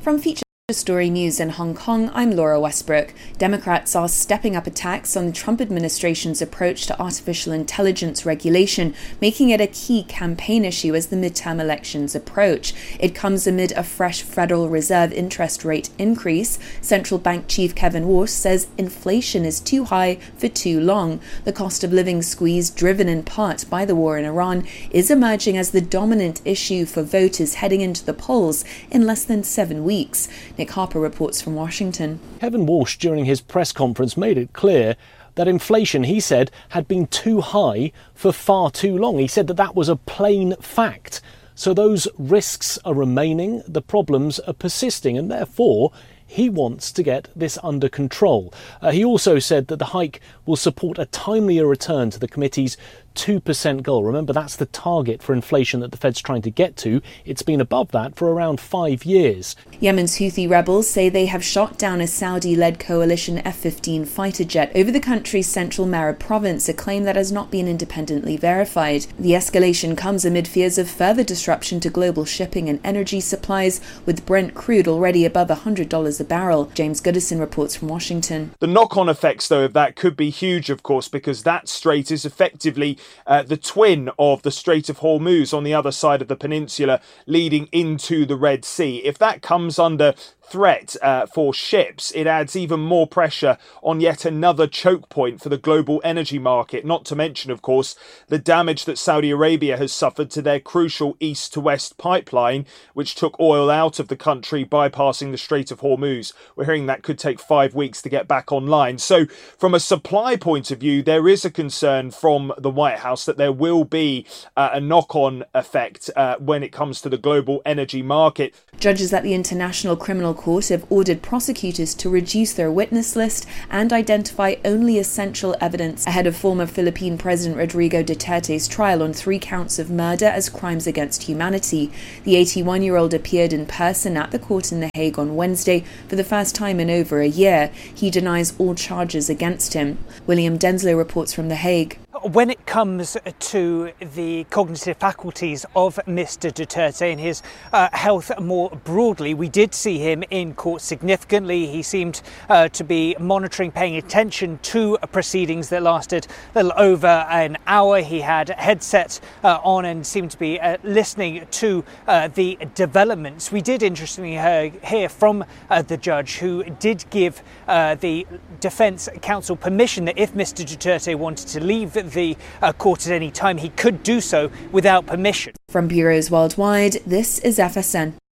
From Feature Story News in Hong Kong, I'm Laura Westbrook. Democrats are stepping up attacks on the Trump administration's approach to artificial intelligence regulation, making it a key campaign issue as the midterm elections approach. It comes amid a fresh Federal Reserve interest rate increase. Central Bank Chief Kevin Warsh says inflation is too high for too long. The cost of living squeeze, driven in part by the war in Iran, is emerging as the dominant issue for voters heading into the polls in less than 7 weeks. Nick Harper reports from Washington. Kevin Warsh, during his press conference, made it clear that inflation, he said, had been too high for far too long. He said that was a plain fact. So those risks are remaining, the problems are persisting, and therefore he wants to get this under control. He also said that the hike will support a timelier return to the committee's 2% goal. Remember, that's the target for inflation that the Fed's trying to get to. It's been above that for around 5 years. Yemen's Houthi rebels say they have shot down a Saudi-led coalition F-15 fighter jet over the country's central Marib province, a claim that has not been independently verified. The escalation comes amid fears of further disruption to global shipping and energy supplies, with Brent crude already above $100 a barrel. James Goodison reports from Washington. The knock-on effects, though, of that could be huge, of course, because that strait is effectively the twin of the Strait of Hormuz on the other side of the peninsula, leading into the Red Sea. If that comes under threat for ships, it adds even more pressure on yet another choke point for the global energy market, not to mention, of course, the damage that Saudi Arabia has suffered to their crucial east to west pipeline, which took oil out of the country, bypassing the Strait of Hormuz. We're hearing that could take 5 weeks to get back online. So from a supply point of view, there is a concern from the White House that there will be a knock-on effect when it comes to the global energy market. Judges at the International Criminal Court have ordered prosecutors to reduce their witness list and identify only essential evidence ahead of former Philippine President Rodrigo Duterte's trial on 3 counts of murder as crimes against humanity. The 81-year-old appeared in person at the court in The Hague on Wednesday for the first time in over a year. He denies all charges against him. William Denslow reports from The Hague. When it comes to the cognitive faculties of Mr. Duterte and his health more broadly, we did see him in court significantly. He seemed to be monitoring, paying attention to proceedings that lasted a little over an hour. He had a headset on and seemed to be listening to the developments. We did interestingly hear from the judge, who did give the defence counsel permission that if Mr. Duterte wanted to leave the court at any time, he could do so without permission. From bureaus worldwide, this is FSN.